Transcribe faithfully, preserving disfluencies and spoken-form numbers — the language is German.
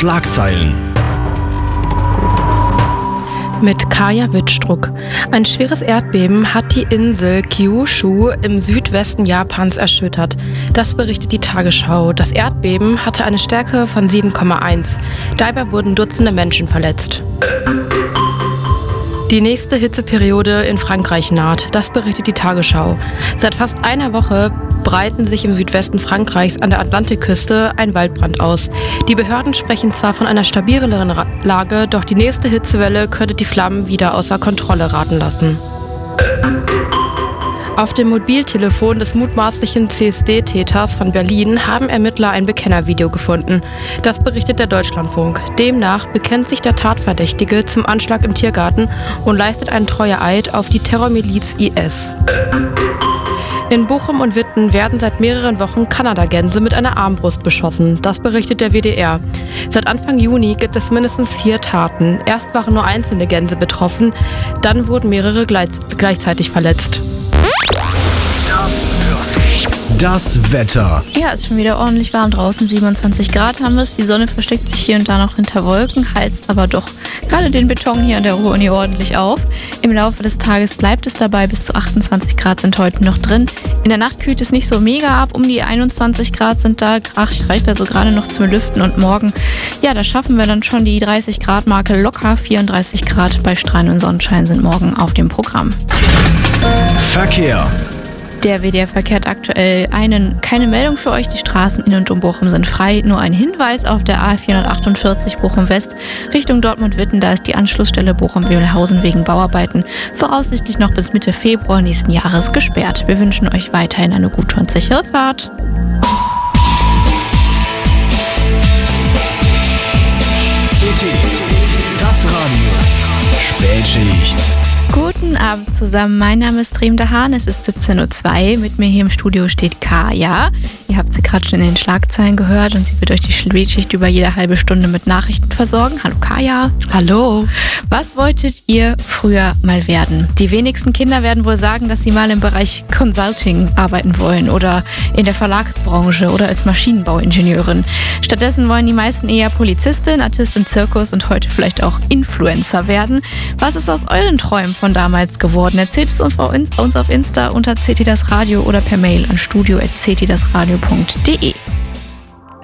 Schlagzeilen. Mit Kaya Wittstruck. Ein schweres Erdbeben hat die Insel Kyushu im Südwesten Japans erschüttert. Das berichtet die Tagesschau. Das Erdbeben hatte eine Stärke von sieben Komma eins. Dabei wurden Dutzende Menschen verletzt. Die nächste Hitzeperiode in Frankreich naht. Das berichtet die Tagesschau. Seit fast einer Woche breiten sich im Südwesten Frankreichs an der Atlantikküste ein Waldbrand aus. Die Behörden sprechen zwar von einer stabileren Lage, doch die nächste Hitzewelle könnte die Flammen wieder außer Kontrolle raten lassen. Auf dem Mobiltelefon des mutmaßlichen C S D-Täters von Berlin haben Ermittler ein Bekennervideo gefunden. Das berichtet der Deutschlandfunk. Demnach bekennt sich der Tatverdächtige zum Anschlag im Tiergarten und leistet einen Treueeid auf die Terrormiliz I S. In Bochum und Witten werden seit mehreren Wochen Kanadagänse mit einer Armbrust beschossen. Das berichtet der W D R. Seit Anfang Juni gibt es mindestens vier Taten. Erst waren nur einzelne Gänse betroffen, dann wurden mehrere gleichzeitig verletzt. Das Wetter. Ja, ist schon wieder ordentlich warm draußen. siebenundzwanzig Grad haben wir es. Die Sonne versteckt sich hier und da noch hinter Wolken, heizt aber doch gerade den Beton hier an der Ruhr-Uni ordentlich auf. Im Laufe des Tages bleibt es dabei. Bis zu achtundzwanzig Grad sind heute noch drin. In der Nacht kühlt es nicht so mega ab. Um die einundzwanzig Grad sind da. Reicht also gerade noch zum Lüften. Und morgen, ja, da schaffen wir dann schon die dreißig Grad Marke locker. vierunddreißig Grad bei Strahlen und Sonnenschein sind morgen auf dem Programm. Verkehr. Der W D R verkehrt aktuell einen, keine Meldung für euch. Die Straßen in und um Bochum sind frei. Nur ein Hinweis auf der A vierhundertachtundvierzig Bochum West Richtung Dortmund-Witten. Da ist die Anschlussstelle Bochum-Wimmelhausen wegen Bauarbeiten voraussichtlich noch bis Mitte Februar nächsten Jahres gesperrt. Wir wünschen euch weiterhin eine gute und sichere Fahrt. C T, das Radio. Spätschicht. Guten Abend zusammen, mein Name ist Tremde Hahn, es ist siebzehn Uhr zwei, mit mir hier im Studio steht Kaya. Ihr habt sie gerade schon in den Schlagzeilen gehört und sie wird euch die Spätschicht über jede halbe Stunde mit Nachrichten versorgen. Hallo Kaya. Hallo. Was wolltet ihr früher mal werden? Die wenigsten Kinder werden wohl sagen, dass sie mal im Bereich Consulting arbeiten wollen oder in der Verlagsbranche oder als Maschinenbauingenieurin. Stattdessen wollen die meisten eher Polizistin, Artist im Zirkus und heute vielleicht auch Influencer werden. Was ist aus euren Träumen von damals geworden? Erzählt es uns auf Insta unter C T das Radio oder per Mail an studio at c t das radio punkt d e.